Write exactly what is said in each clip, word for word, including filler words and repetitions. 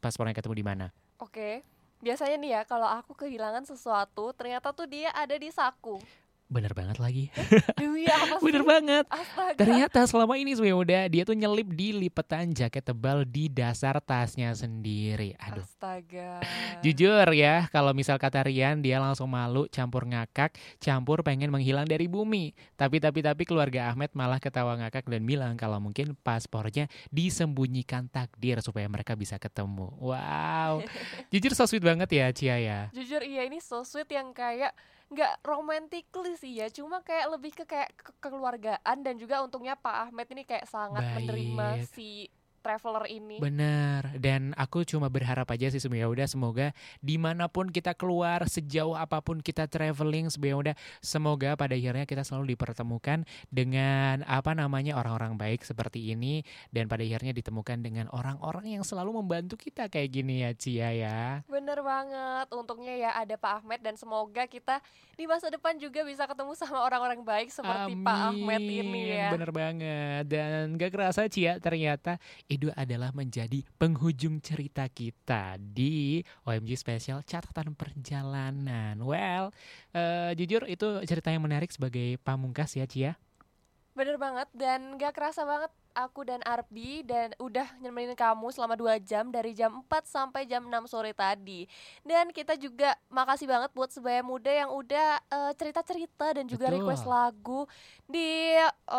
paspornya ketemu di mana? Oke, biasanya nih ya kalau aku kehilangan sesuatu, ternyata tuh dia ada di saku. Bener banget lagi. Demi apa sih? Bener banget. Astaga. Ternyata selama ini udah dia tuh nyelip di lipetan jaket tebal di dasar tasnya sendiri. Aduh. Astaga. Jujur ya, kalau misal kata Rian, dia langsung malu, campur ngakak, campur pengen menghilang dari bumi. Tapi tapi tapi keluarga Ahmed malah ketawa ngakak dan bilang kalau mungkin paspornya disembunyikan takdir supaya mereka bisa ketemu. Wow. Jujur so sweet banget ya Cia ya. Jujur iya, ini so sweet yang kayak nggak romantically sih ya, cuma kayak lebih ke kayak ke- kekeluargaan, dan juga untungnya Pak Ahmed ini kayak sangat menerima Baik. si traveler ini. Bener, dan aku cuma berharap aja sih sebenarnya udah semoga dimanapun kita keluar, sejauh apapun kita traveling, sebenarnya udah semoga pada akhirnya kita selalu dipertemukan dengan apa namanya orang-orang baik seperti ini, dan pada akhirnya ditemukan dengan orang-orang yang selalu membantu kita kayak gini ya Cia ya. Bener banget, untungnya ya ada Pak Ahmed, dan semoga kita di masa depan juga bisa ketemu sama orang-orang baik seperti Pak Ahmed ini Amin, ya. bener banget. Dan gak kerasa Cia, ternyata Edo adalah menjadi penghujung cerita kita di O M G Special Catatan Perjalanan. Well, uh, jujur itu cerita yang menarik sebagai pamungkas ya Cia. Bener banget, dan gak kerasa banget aku dan Arbi dan udah nemenin kamu selama dua jam dari jam empat sampai jam enam sore tadi. Dan kita juga makasih banget buat Sebaya Muda yang udah uh, cerita-cerita dan juga Betul. request lagu di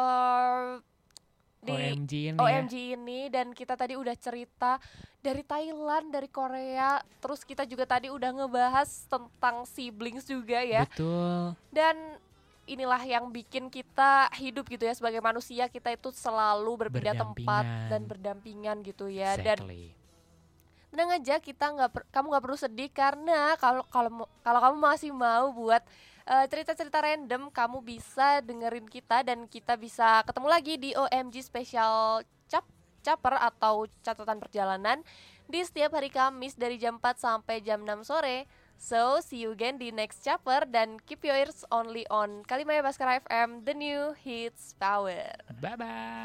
uh, di O M G ini O ya. M G ini. Dan kita tadi udah cerita dari Thailand, dari Korea, terus kita juga tadi udah ngebahas tentang siblings juga ya. Betul. Dan inilah yang bikin kita hidup gitu ya, sebagai manusia kita itu selalu berpindah tempat dan berdampingan gitu ya. Exactly. Dan tenang aja, kita nggak per, kamu nggak perlu sedih, karena kalau kalau kalau kamu masih mau buat uh, cerita-cerita random, kamu bisa dengerin kita dan kita bisa ketemu lagi di O M G Special Cap Caper atau Catatan Perjalanan di setiap hari Kamis dari jam empat sampai jam enam sore. So, see you again di next chapter, dan keep your ears only on Kalimaya Baskara F M, the new hits power. Bye-bye.